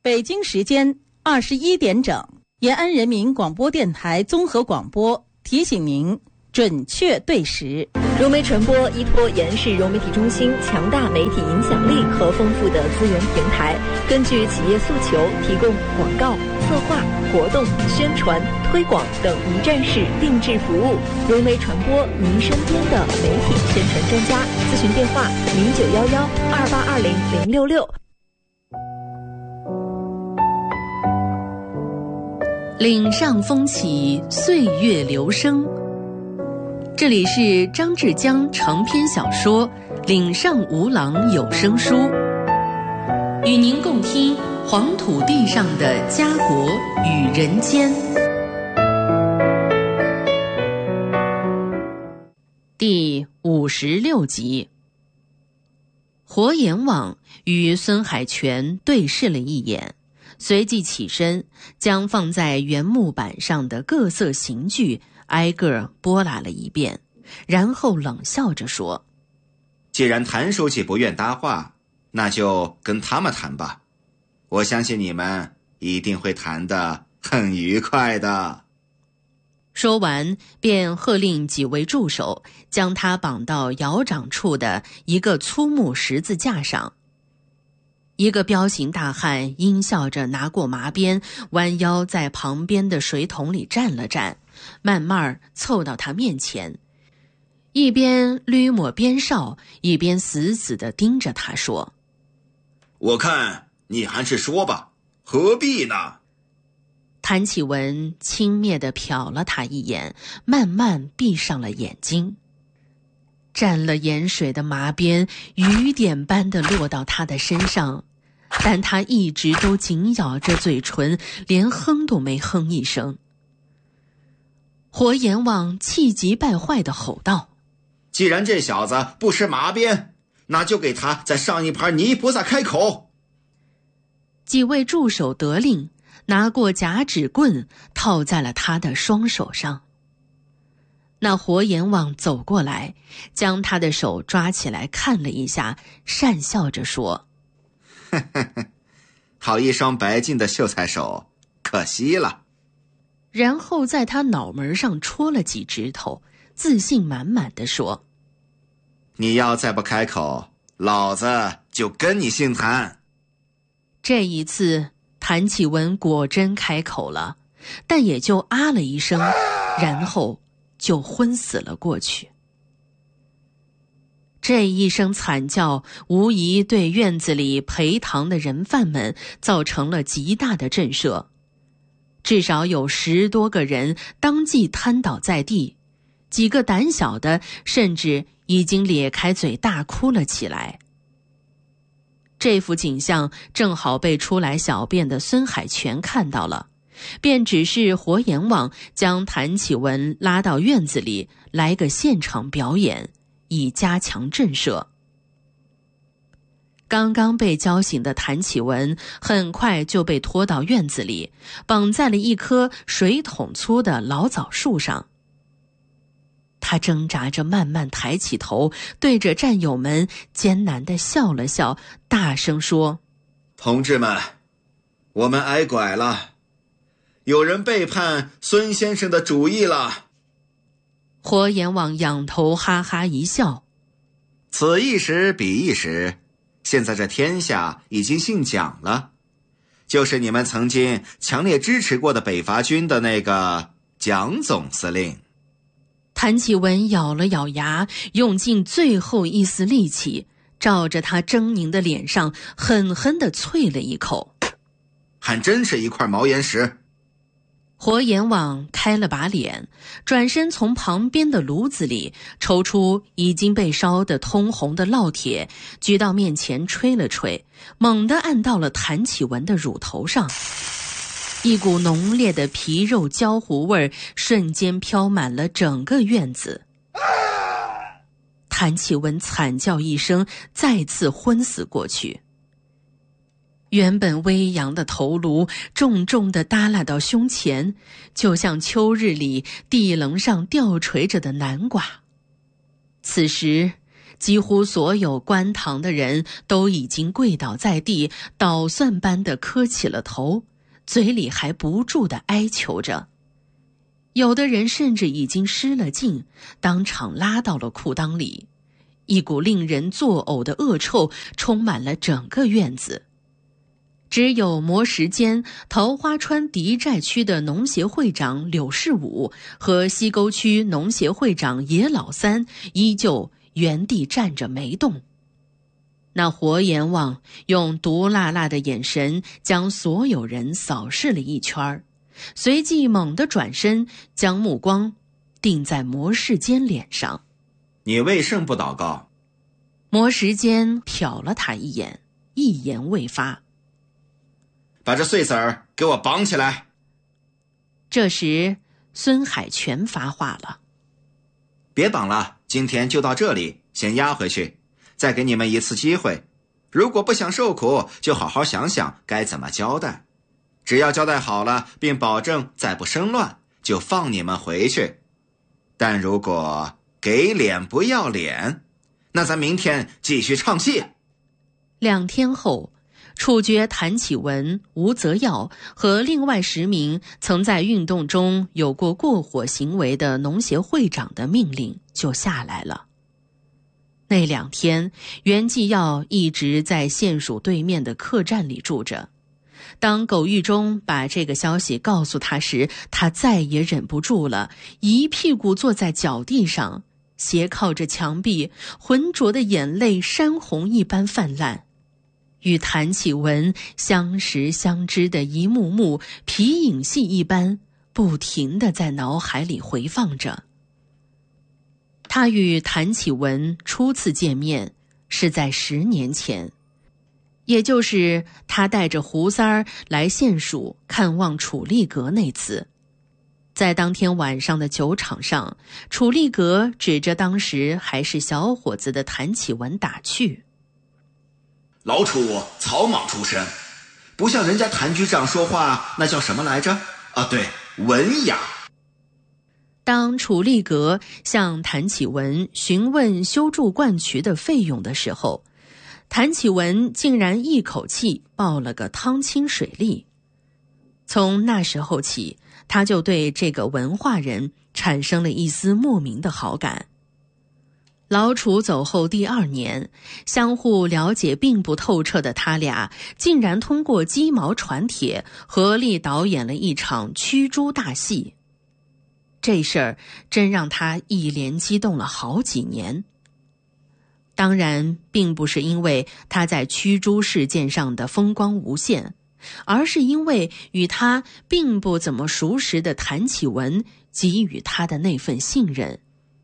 北京时间21点整，延安人民广播电台综合广播提醒您准确对时。 融媒传播依托延安市融媒体中心强大媒体影响力和丰富的资源平台，根据企业诉求提供广告、策划、活动、宣传、推广等一站式定制服务。融媒传播，您身边的媒体宣传专家。咨询电话0911282066。 岭上风起，岁月流声。这里是张志江长篇小说《岭上无郎》有声书，与您共听黄土地上的家国与人间。第56集。活阎王与孙海泉对视了一眼，随即起身，将放在原木板上的各色刑具挨个拨拉了一遍，然后冷笑着说： 既然谭书记不愿搭话，那就跟他们谈吧，我相信你们一定会谈得很愉快的。 说完便喝令几位助手将他绑到窑长处的一个粗木十字架上。一个彪形大汉阴笑着拿过麻鞭，弯腰在旁边的水桶里蘸了蘸，慢慢凑到他面前，一边捋抹鞭哨，一边死死地盯着他说： 我看你还是说吧，何必呢？ 谭启文轻蔑地瞟了他一眼，慢慢闭上了眼睛。沾了盐水的麻鞭雨点般地落到他的身上，但他一直都紧咬着嘴唇，连哼都没哼一声。活阎王气急败坏地吼道： 既然这小子不吃麻鞭，那就给他再上一盘泥菩萨开口。 几位助手得令，拿过夹指棍套在了他的双手上。那活阎王走过来，将他的手抓起来看了一下，讪笑着说： 好一双白净的秀才手，可惜了。 然后在他脑门上戳了几指头，自信满满地说： 你要再不开口，老子就跟你姓谭。 这一次谭启文果真开口了，但也就啊了一声，然后就昏死了过去。这一声惨叫无疑对院子里陪堂的人犯们造成了极大的震慑，至少有10多个人当即瘫倒在地，几个胆小的甚至已经咧开嘴大哭了起来。这幅景象正好被出来小便的孙海泉看到了，便指示活阎王将谭启文拉到院子里来个现场表演，以加强震慑。刚刚被叫醒的谭启文很快就被拖到院子里，绑在了一棵水桶粗的老枣树上。他挣扎着慢慢抬起头，对着战友们艰难地笑了笑，大声说： 同志们，我们挨拐了，有人背叛孙先生的主意了。 活阎王仰头哈哈一笑： 此一时彼一时，现在这天下已经姓蒋了，就是你们曾经强烈支持过的北伐军的那个蒋总司令。 谭启文咬了咬牙，用尽最后一丝力气，照着他狰狞的脸上狠狠地啐了一口。 还真是一块毛岩石。 活阎王开了把脸，转身从旁边的炉子里抽出已经被烧得通红的烙铁，举到面前吹了吹，猛地按到了谭启文的乳头上。一股浓烈的皮肉焦糊味瞬间飘满了整个院子。谭启文惨叫一声，再次昏死过去。原本微扬的头颅重重地耷拉到胸前，就像秋日里地棱上吊垂着的南瓜。此时几乎所有观堂的人都已经跪倒在地，捣蒜般地磕起了头，嘴里还不住地哀求着。有的人甚至已经失了劲，当场拉到了裤裆里，一股令人作呕的恶臭充满了整个院子。只有磨石间桃花川狄寨区的农协会长柳世武和西沟区农协会长野老三依旧原地站着没动。那活阎王用毒辣辣的眼神将所有人扫视了一圈，随即猛地转身，将目光定在磨石间脸上。 你为甚不祷告？ 磨石间瞟了他一眼，一言未发。 把这碎子儿给我绑起来。 这时孙海全发话了： 别绑了，今天就到这里，先押回去，再给你们一次机会。如果不想受苦，就好好想想该怎么交代。只要交代好了，并保证再不生乱，就放你们回去。但如果给脸不要脸，那咱明天继续唱戏。 2天后，处决谭启文、吴泽耀和另外10名曾在运动中有过过火行为的农协会长的命令就下来了。那2天，袁继耀一直在县署对面的客栈里住着。当苟玉忠把这个消息告诉他时，他再也忍不住了，一屁股坐在脚地上，斜靠着墙壁，浑浊的眼泪山洪一般泛滥。与谭启文相识相知的一幕幕皮影戏一般，不停地在脑海里回放着。他与谭启文初次见面是在10年前，也就是他带着胡三儿来县署看望楚立阁那次。在当天晚上的酒场上，楚立阁指着当时还是小伙子的谭启文打趣： 老楚草莽出身，不像人家谭局长说话那叫什么来着？啊，对，文雅。 当楚立阁向谭启文询问修筑灌渠的费用的时候，谭启文竟然一口气报了个汤清水利。从那时候起，他就对这个文化人产生了一丝莫名的好感。老楚走后第2年，相互了解并不透彻的他俩，竟然通过鸡毛传帖合力导演了一场驱猪大戏。这事儿真让他一连激动了好几年。当然，并不是因为他在驱猪事件上的风光无限，而是因为与他并不怎么熟识的谭启文给予他的那份信任。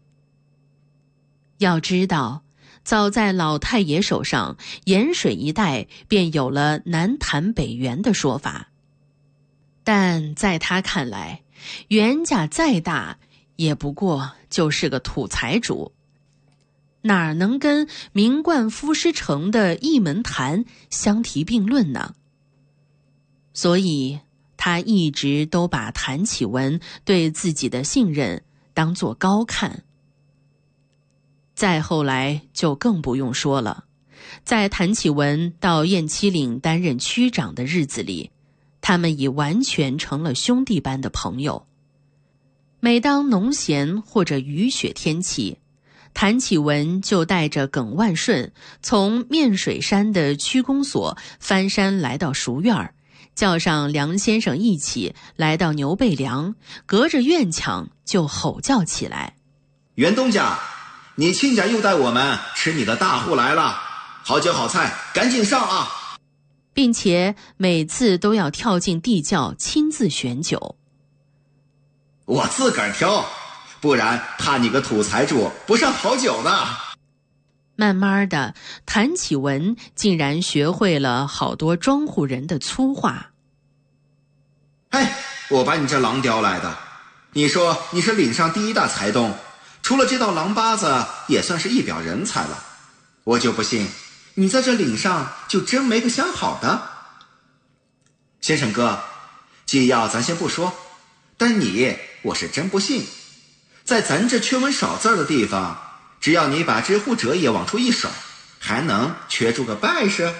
要知道，早在老太爷手上，盐水一带便有了南谭北袁的说法。但在他看来，袁家再大，也不过就是个土财主，哪能跟名冠夫师城的一门坛相提并论呢？所以他一直都把谭启文对自己的信任当作高看。再后来就更不用说了，在谭启文到雁栖岭担任区长的日子里，他们已完全成了兄弟般的朋友。每当农闲或者雨雪天气，谭启文就带着耿万顺从面水山的区公所翻山来到熟院，叫上梁先生一起来到牛背梁，隔着院墙就吼叫起来： 袁东家，你亲家又带我们吃你的大户来了，好酒好菜，赶紧上啊！ 并且每次都要跳进地窖亲自选酒。 我自个儿挑，不然怕你个土财主不上好酒呢。 慢慢的，谭启文竟然学会了好多庄户人的粗话。 哎，我把你这狼叼来的，你说你是岭上第一大财东，除了这道狼八子也算是一表人才了，我就不信你在这岭上就真没个相好的。先生哥，既要咱先不说，但你我是真不信，在咱这缺文少字的地方， 只要你把知乎者也往出一甩，还能缺出个败是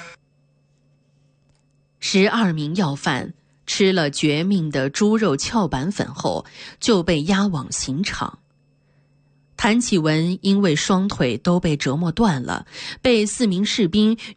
？12名要犯吃了绝命的猪肉翘板粉后，就被押往刑场。谭启文因为双腿都被折磨断了，被4名士兵